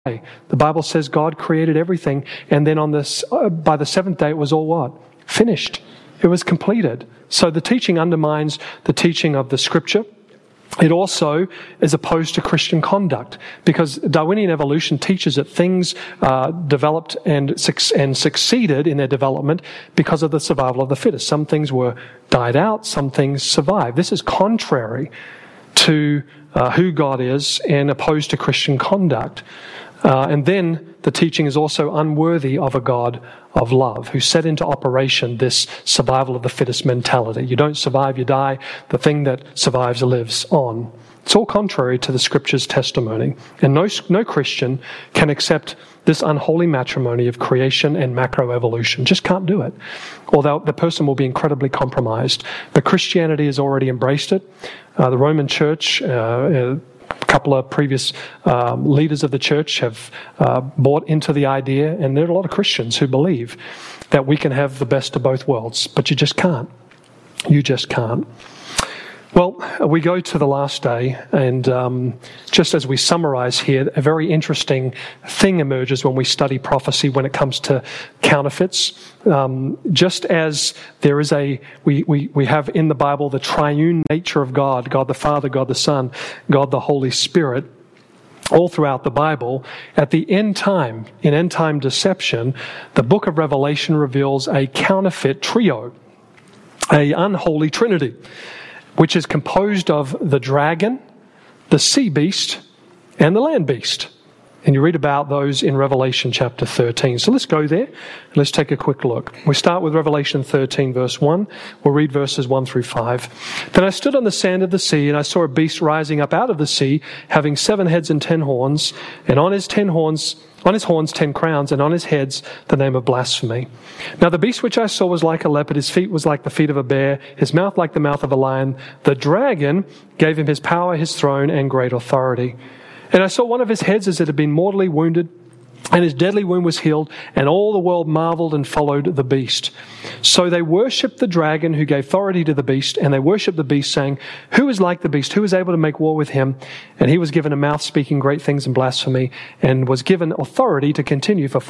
The Bible says God created everything, and then by the seventh day it was all what? Finished. It was completed. So the teaching undermines the teaching of the Scripture. It also is opposed to Christian conduct, because Darwinian evolution teaches that things developed and succeeded in their development because of the survival of the fittest. Some things died out, some things survived. This is contrary to who God is and opposed to Christian conduct. And then the teaching is also unworthy of a God of love who set into operation this survival of the fittest mentality. You don't survive, you die. The thing that survives lives on. It's all contrary to the Scripture's testimony. And no Christian can accept this unholy matrimony of creation and macroevolution. Just can't do it. Although the person will be incredibly compromised. But Christianity has already embraced it. The Roman Church, a couple of previous leaders of the church have bought into the idea, and there are a lot of Christians who believe that we can have the best of both worlds, but you just can't. You just can't. Well, we go to the last day, and just as we summarize here, a very interesting thing emerges when we study prophecy when it comes to counterfeits. Just as there is we have in the Bible the triune nature of God, God the Father, God the Son, God the Holy Spirit, all throughout the Bible. At the end time, in end time deception, the book of Revelation reveals a counterfeit trio, a unholy trinity, which is composed of the dragon, the sea beast, and the land beast. And you read about those in Revelation chapter 13. So let's go there. Let's take a quick look. We start with Revelation 13, verse 1. We'll read verses 1 through 5. Then I stood on the sand of the sea, and I saw a beast rising up out of the sea, having 7 heads and 10 horns, and on his horns 10 crowns, and on his heads the name of blasphemy. Now the beast which I saw was like a leopard, his feet was like the feet of a bear, his mouth like the mouth of a lion. The dragon gave him his power, his throne, and great authority. And I saw one of his heads as it had been mortally wounded, and his deadly wound was healed, and all the world marveled and followed the beast. So they worshipped the dragon who gave authority to the beast, and they worshipped the beast, saying, "Who is like the beast? Who is able to make war with him?" And he was given a mouth speaking great things and blasphemy, and was given authority to continue for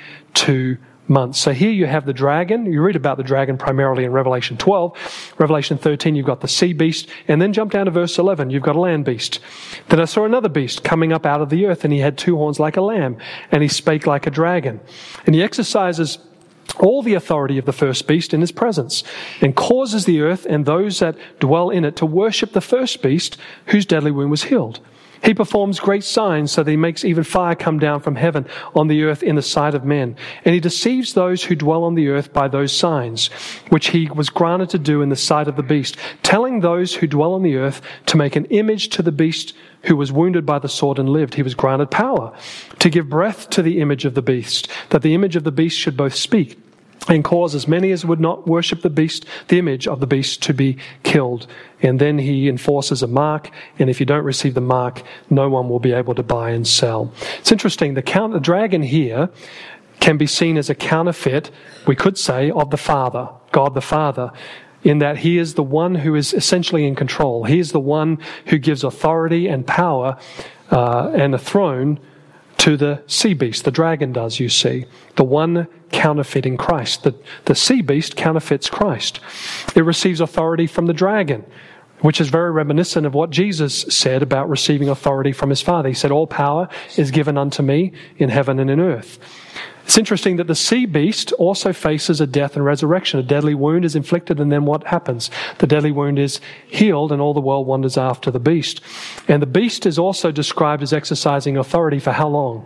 42 months. So here you have the dragon. You read about the dragon primarily in Revelation 12. Revelation 13, you've got the sea beast. And then jump down to verse 11, you've got a land beast. Then I saw another beast coming up out of the earth, and he had 2 horns like a lamb, and he spake like a dragon. And he exercises all the authority of the first beast in his presence, and causes the earth and those that dwell in it to worship the first beast, whose deadly wound was healed. He performs great signs, so that he makes even fire come down from heaven on the earth in the sight of men. And he deceives those who dwell on the earth by those signs, which he was granted to do in the sight of the beast, telling those who dwell on the earth to make an image to the beast who was wounded by the sword and lived. He was granted power to give breath to the image of the beast, that the image of the beast should both speak and cause as many as would not worship the beast, the image of the beast, to be killed. And then he enforces a mark, and if you don't receive the mark, no one will be able to buy and sell. It's interesting, the dragon here can be seen as a counterfeit, we could say, of the Father, God the Father, in that he is the one who is essentially in control. He is the one who gives authority and power and a throne to the sea beast. The dragon does, you see. The one counterfeiting Christ. The sea beast counterfeits Christ. It receives authority from the dragon, which is very reminiscent of what Jesus said about receiving authority from his Father. He said, "All power is given unto me in heaven and in earth." It's interesting that the sea beast also faces a death and resurrection. A deadly wound is inflicted, and then what happens? The deadly wound is healed, and all the world wanders after the beast. And the beast is also described as exercising authority for how long?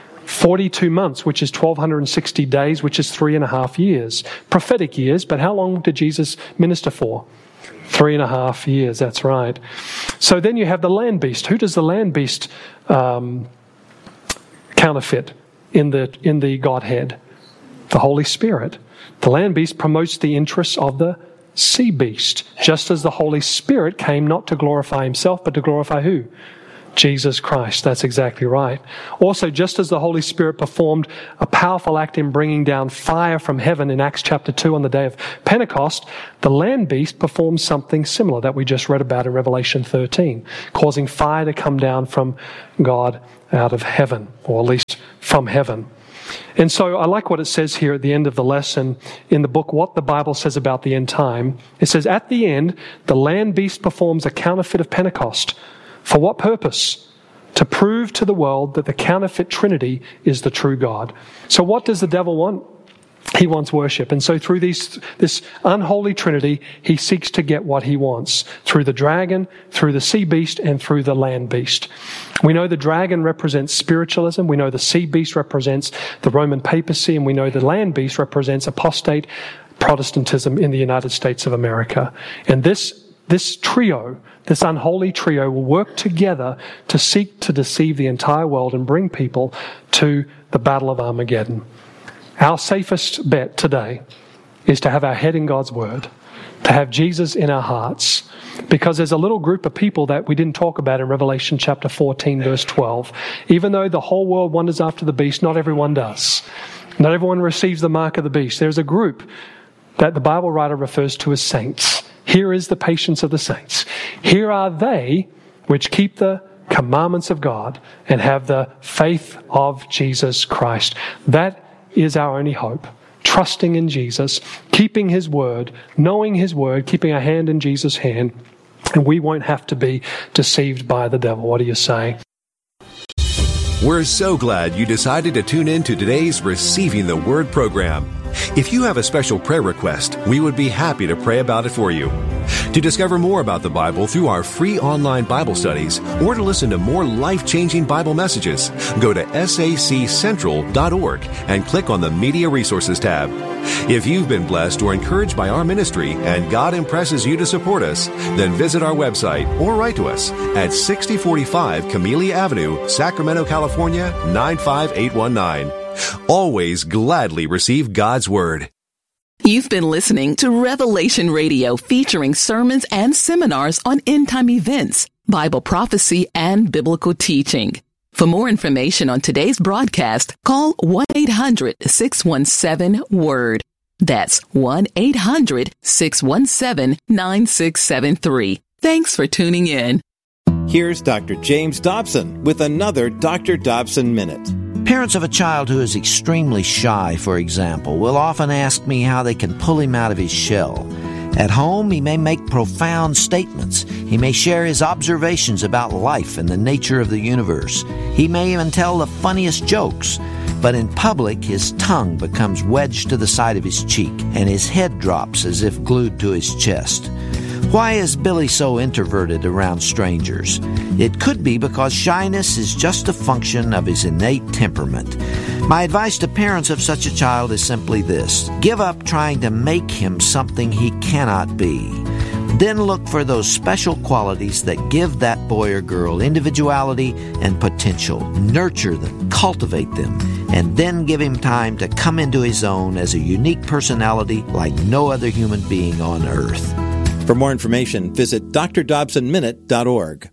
42 months, which is 1,260 days, which is 3.5 years. Prophetic years, but how long did Jesus minister for? 3.5 years, that's right. So then you have the land beast. Who does the land beast counterfeit in the Godhead? The Holy Spirit. The land beast promotes the interests of the sea beast, just as the Holy Spirit came not to glorify himself, but to glorify who? Jesus Christ. That's exactly right. Also, just as the Holy Spirit performed a powerful act in bringing down fire from heaven in Acts chapter 2 on the day of Pentecost, the land beast performed something similar that we just read about in Revelation 13, causing fire to come down from God out of heaven, or at least from heaven. And so I like what it says here at the end of the lesson in the book, What the Bible Says About the End Time. It says, at the end, the land beast performs a counterfeit of Pentecost. For what purpose? To prove to the world that the counterfeit Trinity is the true God. So what does the devil want? He wants worship. And so through this unholy Trinity, he seeks to get what he wants. Through the dragon, through the sea beast, and through the land beast. We know the dragon represents spiritualism. We know the sea beast represents the Roman papacy. And we know the land beast represents apostate Protestantism in the United States of America. And this trio, this unholy trio, will work together to seek to deceive the entire world and bring people to the Battle of Armageddon. Our safest bet today is to have our head in God's Word, to have Jesus in our hearts, because there's a little group of people that we didn't talk about in Revelation chapter 14, verse 12. Even though the whole world wanders after the beast, not everyone does. Not everyone receives the mark of the beast. There's a group that the Bible writer refers to as saints. Here is the patience of the saints. Here are they which keep the commandments of God and have the faith of Jesus Christ. That is our only hope. Trusting in Jesus, keeping His word, knowing His word, keeping our hand in Jesus' hand, and we won't have to be deceived by the devil. What do you say? We're so glad you decided to tune in to today's Receiving the Word program. If you have a special prayer request, we would be happy to pray about it for you. To discover more about the Bible through our free online Bible studies, or to listen to more life-changing Bible messages, go to saccentral.org and click on the Media Resources tab. If you've been blessed or encouraged by our ministry and God impresses you to support us, then visit our website or write to us at 6045 Camellia Avenue, Sacramento, California, 95819. Always gladly receive God's Word. You've been listening to Revelation Radio, featuring sermons and seminars on end-time events, Bible prophecy, and biblical teaching. For more information on today's broadcast, call 1-800-617-WORD. That's 1-800-617-9673. Thanks for tuning in. Here's Dr. James Dobson with another Dr. Dobson Minute. Parents of a child who is extremely shy, for example, will often ask me how they can pull him out of his shell. At home, he may make profound statements. He may share his observations about life and the nature of the universe. He may even tell the funniest jokes. But in public, his tongue becomes wedged to the side of his cheek, and his head drops as if glued to his chest. Why is Billy so introverted around strangers? It could be because shyness is just a function of his innate temperament. My advice to parents of such a child is simply this: give up trying to make him something he cannot be. Then look for those special qualities that give that boy or girl individuality and potential. Nurture them, cultivate them, and then give him time to come into his own as a unique personality like no other human being on earth. For more information, visit drdobsonminute.org.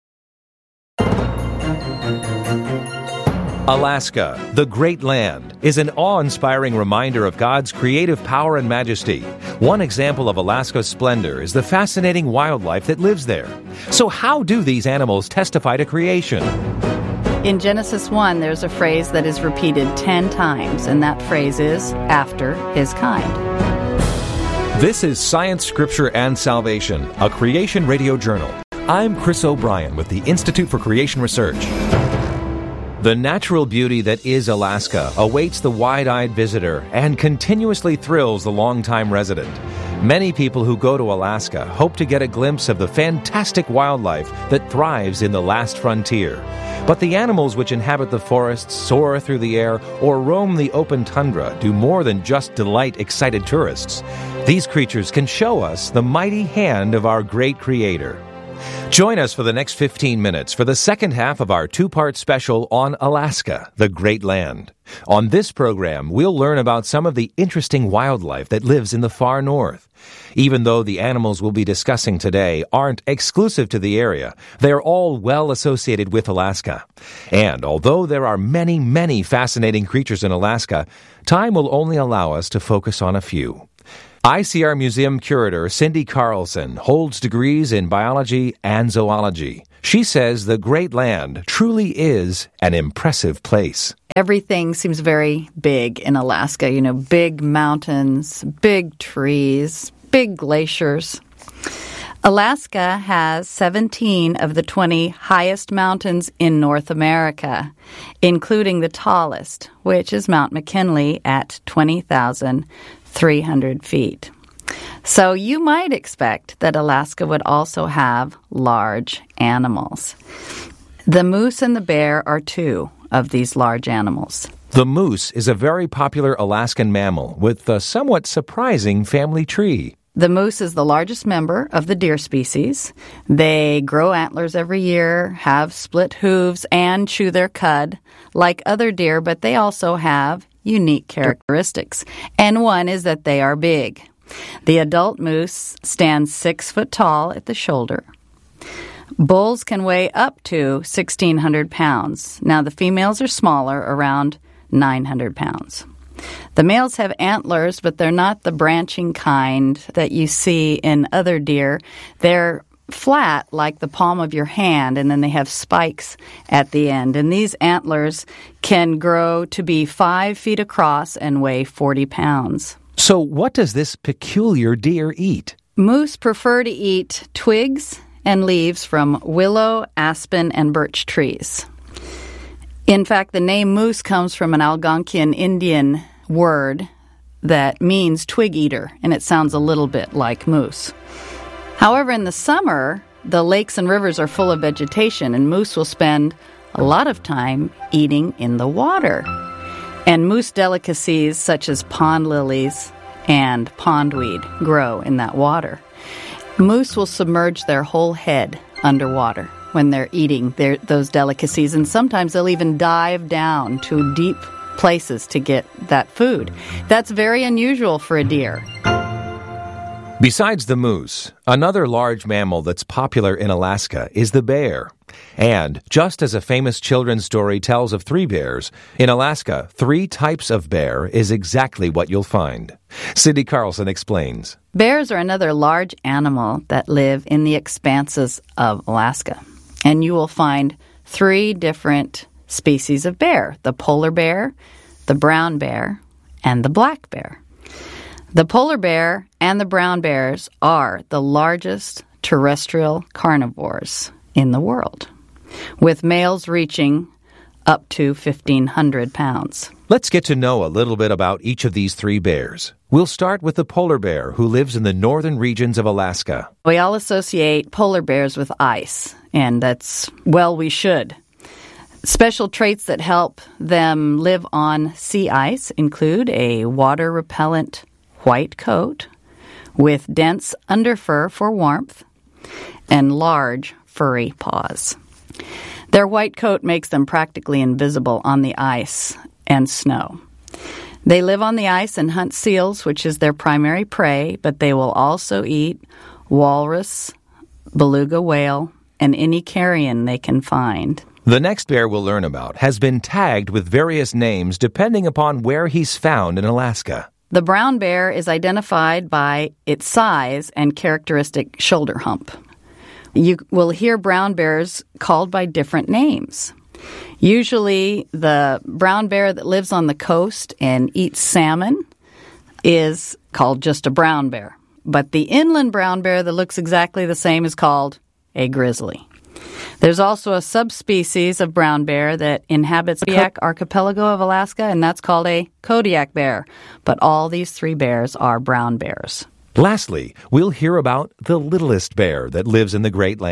Alaska, the great land, is an awe-inspiring reminder of God's creative power and majesty. One example of Alaska's splendor is the fascinating wildlife that lives there. So how do these animals testify to creation? In Genesis 1, there's a phrase that is repeated 10 times, and that phrase is, after his kind. This is Science, Scripture, and Salvation, a Creation Radio Journal. I'm Chris O'Brien with the Institute for Creation Research. The natural beauty that is Alaska awaits the wide-eyed visitor and continuously thrills the longtime resident. Many people who go to Alaska hope to get a glimpse of the fantastic wildlife that thrives in the last frontier. But the animals which inhabit the forests, soar through the air, or roam the open tundra do more than just delight excited tourists. These creatures can show us the mighty hand of our great Creator. Join us for the next 15 minutes for the second half of our two-part special on Alaska, the Great Land. On this program, we'll learn about some of the interesting wildlife that lives in the far north. Even though the animals we'll be discussing today aren't exclusive to the area, they're all well associated with Alaska. And although there are many, many fascinating creatures in Alaska, time will only allow us to focus on a few. ICR Museum Curator Cindy Carlson holds degrees in biology and zoology. She says the Great Land truly is an impressive place. Everything seems very big in Alaska. You know, big mountains, big trees, big glaciers. Alaska has 17 of the 20 highest mountains in North America, including the tallest, which is Mount McKinley at 20,300 feet. So you might expect that Alaska would also have large animals. The moose and the bear are two of these large animals. The moose is a very popular Alaskan mammal with a somewhat surprising family tree. The moose is the largest member of the deer species. They grow antlers every year, have split hooves, and chew their cud like other deer, but they also have unique characteristics. And one is that they are big. The adult moose stands 6 foot tall at the shoulder. Bulls can weigh up to 1,600 pounds. Now, the females are smaller, around 900 pounds. The males have antlers, but they're not the branching kind that you see in other deer. They're flat like the palm of your hand, and then they have spikes at the end. And these antlers can grow to be 5 feet across and weigh 40 pounds. So what does this peculiar deer eat? Moose prefer to eat twigs and leaves from willow, aspen, and birch trees. In fact, the name moose comes from an Algonquian Indian word that means twig eater, and it sounds a little bit like moose. However, in the summer, the lakes and rivers are full of vegetation, and moose will spend a lot of time eating in the water. And moose delicacies such as pond lilies and pondweed grow in that water. Moose will submerge their whole head underwater when they're eating those delicacies, and sometimes they'll even dive down to deep places to get that food. That's very unusual for a deer. Besides the moose, another large mammal that's popular in Alaska is the bear. And just as a famous children's story tells of 3 bears, in Alaska, 3 types of bear is exactly what you'll find. Cindy Carlson explains. Bears are another large animal that live in the expanses of Alaska. And you will find 3 different species of bear: the polar bear, the brown bear, and the black bear. The polar bear and the brown bears are the largest terrestrial carnivores in the world, with males reaching up to 1,500 pounds. Let's get to know a little bit about each of these 3 bears. We'll start with the polar bear, who lives in the northern regions of Alaska. We all associate polar bears with ice, and that's, well, we should. Special traits that help them live on sea ice include a water-repellent white coat with dense underfur for warmth and large furry paws. Their white coat makes them practically invisible on the ice and snow. They live on the ice and hunt seals, which is their primary prey, but they will also eat walrus, beluga whale, and any carrion they can find. The next bear we'll learn about has been tagged with various names depending upon where he's found in Alaska. The brown bear is identified by its size and characteristic shoulder hump. You will hear brown bears called by different names. Usually, the brown bear that lives on the coast and eats salmon is called just a brown bear. But the inland brown bear that looks exactly the same is called a grizzly. There's also a subspecies of brown bear that inhabits the Kodiak archipelago of Alaska, and that's called a Kodiak bear. But all these 3 bears are brown bears. Lastly, we'll hear about the littlest bear that lives in the Great Land.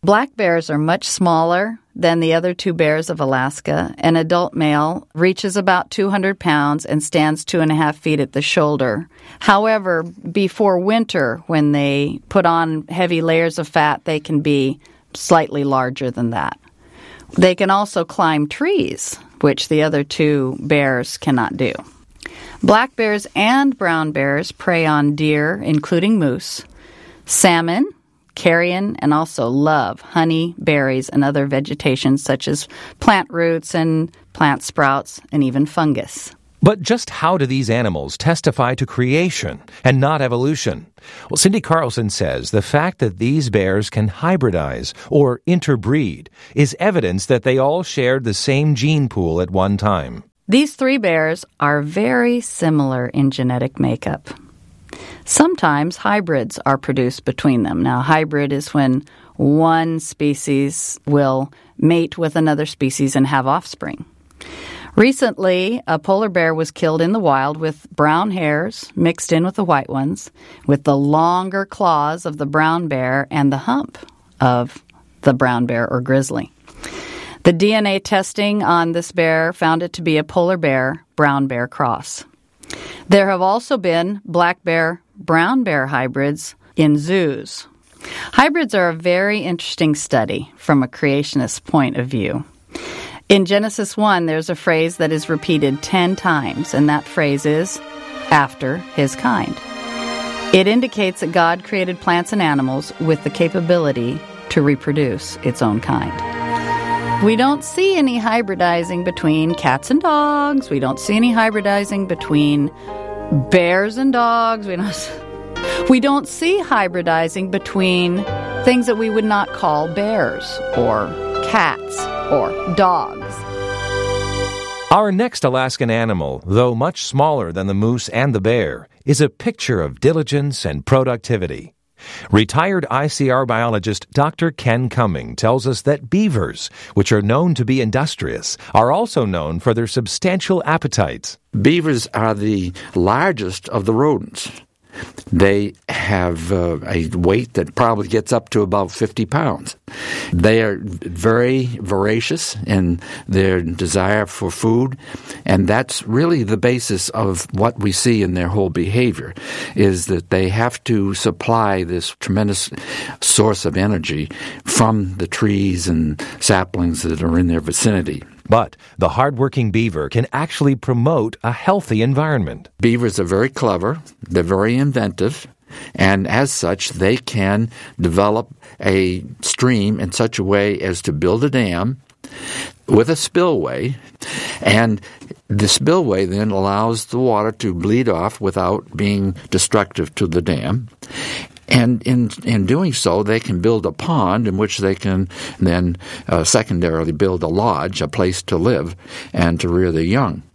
Black bears are much smaller than the other two bears of Alaska. An adult male reaches about 200 pounds and stands 2.5 feet at the shoulder. However, before winter, when they put on heavy layers of fat, they can be slightly larger than that. They can also climb trees, which the other two bears cannot do. Black bears and brown bears prey on deer, including moose, salmon, carrion, and also love honey, berries, and other vegetation such as plant roots and plant sprouts and even fungus. But just how do these animals testify to creation and not evolution? Well, Cindy Carlson says the fact that these bears can hybridize or interbreed is evidence that they all shared the same gene pool at one time. These three bears are very similar in genetic makeup. Sometimes hybrids are produced between them. Now, hybrid is when one species will mate with another species and have offspring. Recently, a polar bear was killed in the wild with brown hairs mixed in with the white ones, with the longer claws of the brown bear and the hump of the brown bear or grizzly. The DNA testing on this bear found it to be a polar bear-brown bear cross. There have also been black bear-brown bear hybrids in zoos. Hybrids are a very interesting study from a creationist point of view. In Genesis 1, there's a phrase that is repeated 10 times, and that phrase is, after his kind. It indicates that God created plants and animals with the capability to reproduce its own kind. We don't see any hybridizing between cats and dogs. We don't see any hybridizing between bears and dogs. We don't see hybridizing between things that we would not call bears or cats or dogs. Our next Alaskan animal, though much smaller than the moose and the bear, is a picture of diligence and productivity. Retired ICR biologist Dr. Ken Cumming tells us that beavers, which are known to be industrious, are also known for their substantial appetites. Beavers are the largest of the rodents. They have a weight that probably gets up to about 50 pounds. They are very voracious in their desire for food, and that's really the basis of what we see in their whole behavior, is that they have to supply this tremendous source of energy from the trees and saplings that are in their vicinity. But the hardworking beaver can actually promote a healthy environment. Beavers are very clever, they're very inventive, and as such, they can develop a stream in such a way as to build a dam with a spillway, and the spillway then allows the water to bleed off without being destructive to the dam. And in doing so, they can build a pond in which they can then secondarily build a lodge, a place to live and to rear their young.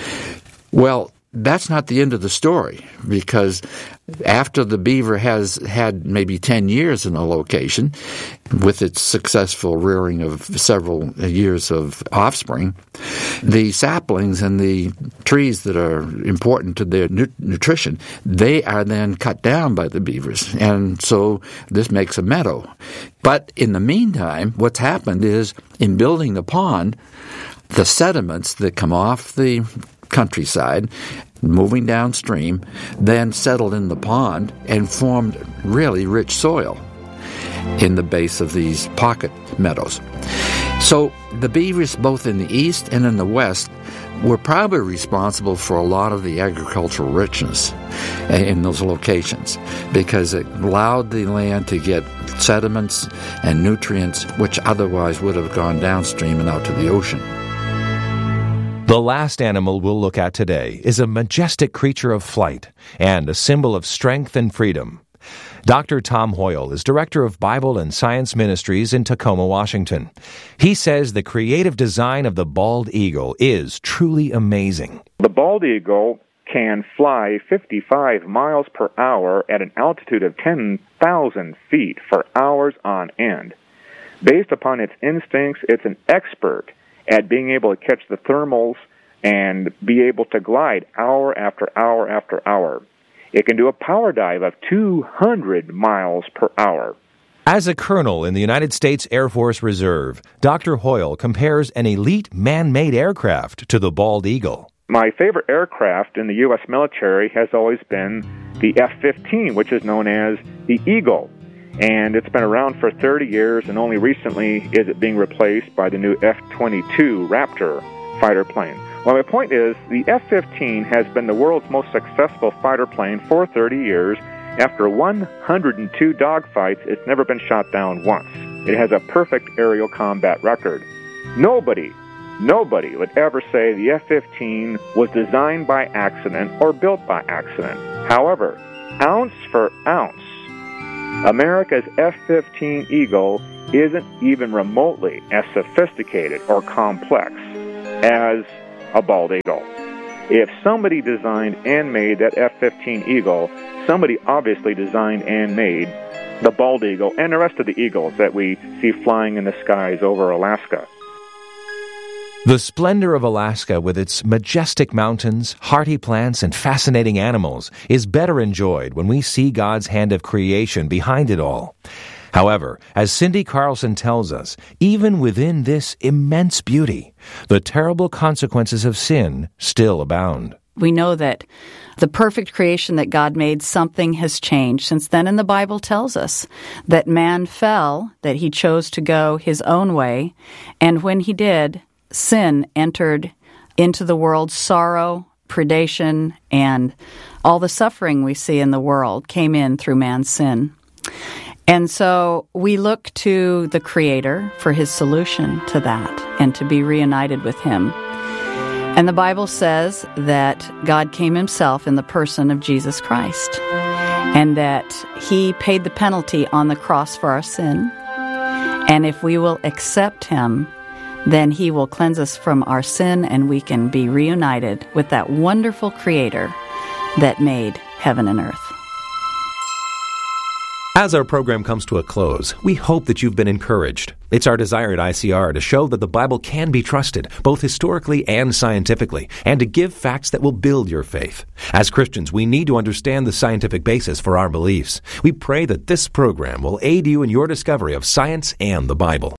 Well, that's not the end of the story, because after the beaver has had maybe 10 years in a location, with its successful rearing of several years of offspring, the saplings and the trees that are important to their nutrition, they are then cut down by the beavers, and so this makes a meadow. But in the meantime, what's happened is, in building the pond, the sediments that come off the countryside, moving downstream, then settled in the pond and formed really rich soil in the base of these pocket meadows. So the beavers, both in the east and in the west, were probably responsible for a lot of the agricultural richness in those locations, because it allowed the land to get sediments and nutrients which otherwise would have gone downstream and out to the ocean. The last animal we'll look at today is a majestic creature of flight and a symbol of strength and freedom. Dr. Tom Hoyle is Director of Bible and Science Ministries in Tacoma, Washington. He says the creative design of the bald eagle is truly amazing. The bald eagle can fly 55 miles per hour at an altitude of 10,000 feet for hours on end. Based upon its instincts, it's an expert at being able to catch the thermals and be able to glide hour after hour after hour. It can do a power dive of 200 miles per hour. As a colonel in the United States Air Force Reserve, Dr. Hoyle compares an elite man-made aircraft to the bald eagle. My favorite aircraft in the U.S. military has always been the F-15, which is known as the Eagle. And it's been around for 30 years, and only recently is it being replaced by the new F-22 Raptor fighter plane. Well, my point is, the F-15 has been the world's most successful fighter plane for 30 years. After 102 dogfights, it's never been shot down once. It has a perfect aerial combat record. Nobody would ever say the F-15 was designed by accident or built by accident. However, ounce for ounce, America's F-15 Eagle isn't even remotely as sophisticated or complex as a bald eagle. If somebody designed and made that F-15 Eagle, somebody obviously designed and made the bald eagle and the rest of the eagles that we see flying in the skies over Alaska. The splendor of Alaska, with its majestic mountains, hardy plants, and fascinating animals, is better enjoyed when we see God's hand of creation behind it all. However, as Cindy Carlson tells us, even within this immense beauty, the terrible consequences of sin still abound. We know that the perfect creation that God made, something has changed since then, and the Bible tells us that man fell, that he chose to go his own way, and when he did, sin entered into the world. Sorrow, predation, and all the suffering we see in the world came in through man's sin. And so we look to the Creator for his solution to that and to be reunited with him. And the Bible says that God came himself in the person of Jesus Christ, and that he paid the penalty on the cross for our sin. And if we will accept him, then he will cleanse us from our sin, and we can be reunited with that wonderful Creator that made heaven and earth. As our program comes to a close, we hope that you've been encouraged. It's our desire at ICR to show that the Bible can be trusted, both historically and scientifically, and to give facts that will build your faith. As Christians, we need to understand the scientific basis for our beliefs. We pray that this program will aid you in your discovery of science and the Bible.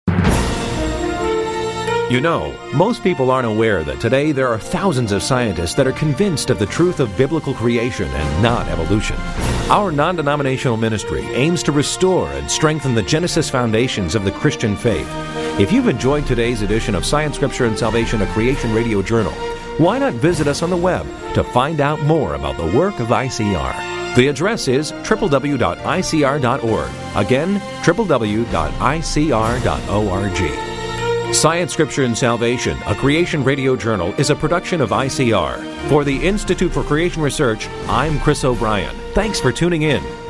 You know, most people aren't aware that today there are thousands of scientists that are convinced of the truth of biblical creation and not evolution. Our non-denominational ministry aims to restore and strengthen the Genesis foundations of the Christian faith. If you've enjoyed today's edition of Science, Scripture, and Salvation, a Creation Radio Journal, why not visit us on the web to find out more about the work of ICR? The address is www.icr.org. Again, www.icr.org. Science, Scripture, and Salvation, a Creation Radio Journal, is a production of ICR. For the Institute for Creation Research, I'm Chris O'Brien. Thanks for tuning in.